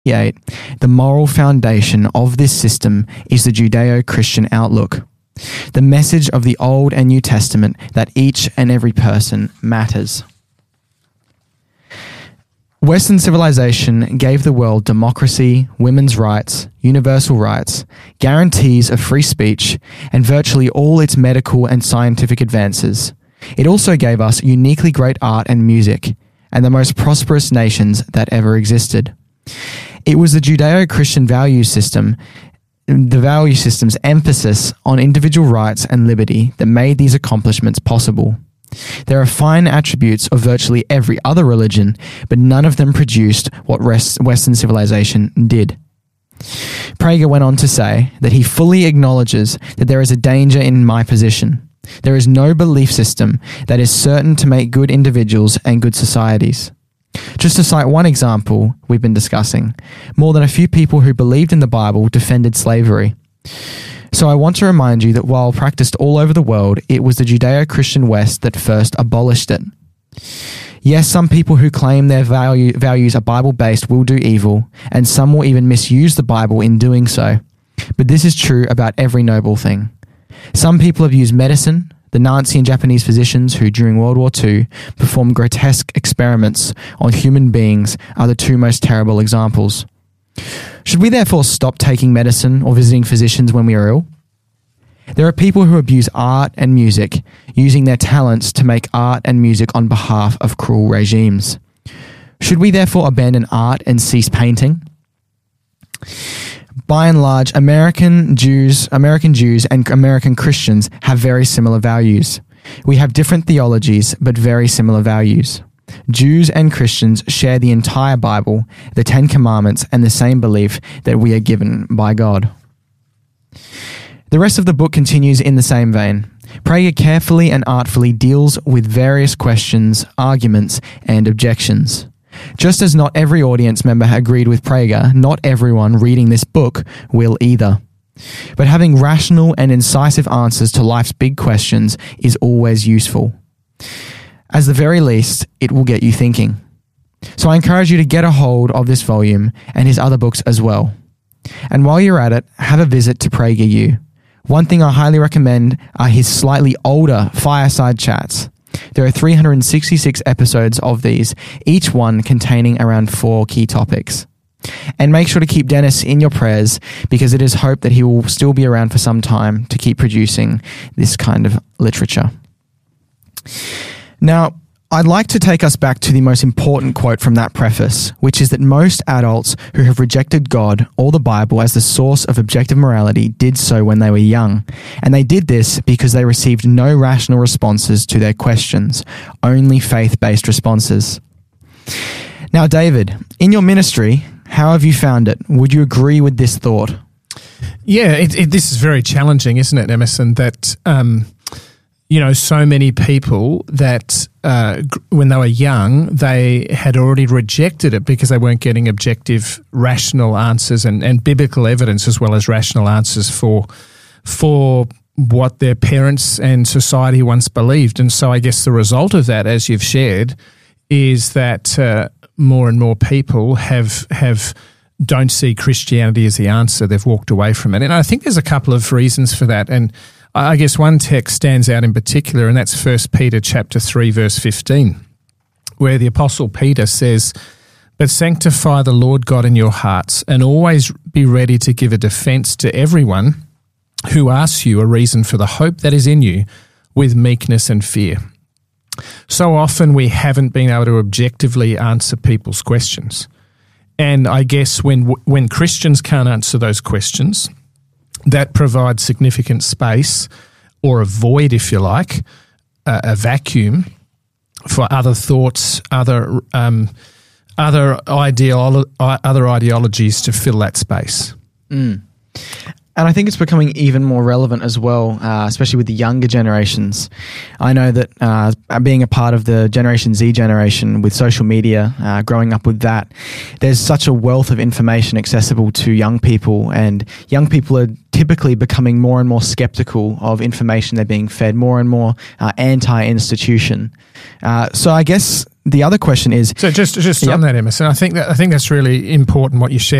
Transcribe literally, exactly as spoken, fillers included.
the moral foundation of this system is the Judeo-Christian outlook, the message of the Old and New Testament that each and every person matters. Western civilization gave the world democracy, women's rights, universal rights, guarantees of free speech, and virtually all its medical and scientific advances. It also gave us uniquely great art and music, and the most prosperous nations that ever existed. It was the Judeo-Christian value system, the value system's emphasis on individual rights and liberty that made these accomplishments possible. There are fine attributes of virtually every other religion, but none of them produced what Western civilization did. Prager went on to say that he fully acknowledges that there is a danger in my position. There is no belief system that is certain to make good individuals and good societies. Just to cite one example we've been discussing, more than a few people who believed in the Bible defended slavery. So I want to remind you that while practiced all over the world, it was the Judeo-Christian West that first abolished it. Yes, some people who claim their value, values are Bible-based will do evil, and some will even misuse the Bible in doing so. But this is true about every noble thing. Some people have used medicine. The Nazi and Japanese physicians who, during World War Two, performed grotesque experiments on human beings are the two most terrible examples. Should we therefore stop taking medicine or visiting physicians when we are ill? There are people who abuse art and music, using their talents to make art and music on behalf of cruel regimes. Should we therefore abandon art and cease painting? By and large, American Jews, American Jews and American Christians have very similar values. We have different theologies, but very similar values. Jews and Christians share the entire Bible, the Ten Commandments, and the same belief that we are given by God. The rest of the book continues in the same vein. Prager carefully and artfully deals with various questions, arguments, and objections. Just as not every audience member agreed with Prager, not everyone reading this book will either. But having rational and incisive answers to life's big questions is always useful. At the very least, it will get you thinking. So I encourage you to get a hold of this volume and his other books as well. And while you're at it, have a visit to PragerU. One thing I highly recommend are his slightly older fireside chats. There are three hundred sixty-six episodes of these, each one containing around four key topics. And make sure to keep Dennis in your prayers, because it is hoped that he will still be around for some time to keep producing this kind of literature. Now, I'd like to take us back to the most important quote from that preface, which is that most adults who have rejected God or the Bible as the source of objective morality did so when they were young. And they did this because they received no rational responses to their questions, only faith-based responses. Now, David, in your ministry, how have you found it? Would you agree with this thought? Yeah, it, it, this is very challenging, isn't it, Emerson, that... Um, You know, so many people that uh, when they were young, they had already rejected it because they weren't getting objective, rational answers and, and biblical evidence as well as rational answers for for what their parents and society once believed. And so I guess the result of that, as you've shared, is that uh, more and more people have have don't see Christianity as the answer. They've walked away from it. And I think there's a couple of reasons for that. And I guess one text stands out in particular, and that's First Peter chapter three, verse fifteen, where the Apostle Peter says, "But sanctify the Lord God in your hearts, and always be ready to give a defense to everyone who asks you a reason for the hope that is in you with meekness and fear." So often we haven't been able to objectively answer people's questions. And I guess when when Christians can't answer those questions, that provides significant space or a void, if you like, a, a vacuum for other thoughts, other um, other ideolo- other ideologies to fill that space. Mm. And I think it's becoming even more relevant as well, uh, especially with the younger generations. I know that uh, being a part of the Generation Z generation with social media, uh, growing up with that, there's such a wealth of information accessible to young people, and young people are typically becoming more and more skeptical of information they're being fed, more and more uh, anti-institution. Uh, so I guess the other question is... So just just yep. on that, Emerson, I think that I think that's really important what you shared.